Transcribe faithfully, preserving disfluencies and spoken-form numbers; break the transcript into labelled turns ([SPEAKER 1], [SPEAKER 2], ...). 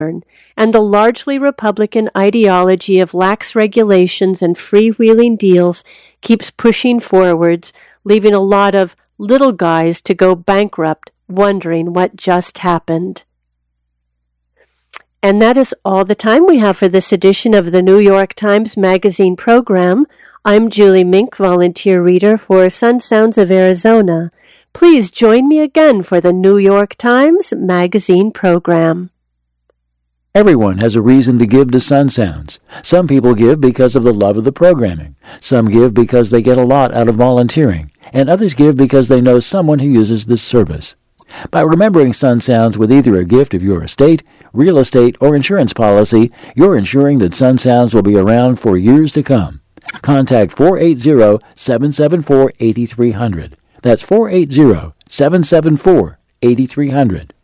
[SPEAKER 1] and the largely Republican ideology of lax regulations and freewheeling deals keeps pushing forwards, leaving a lot of little guys to go bankrupt, wondering what just happened. And that is all the time we have for this edition of the New York Times Magazine program. I'm Julie Mink, volunteer reader for Sun Sounds of Arizona. Please join me again for the New York Times Magazine program.
[SPEAKER 2] Everyone has a reason to give to Sun Sounds. Some people give because of the love of the programming. Some give because they get a lot out of volunteering. And others give because they know someone who uses this service. By remembering Sun Sounds with either a gift of your estate, real estate, or insurance policy, you're ensuring that Sun Sounds will be around for years to come. Contact four eight zero, seven seven four, eight three zero zero. That's four eight zero, seven seven four, eight three zero zero.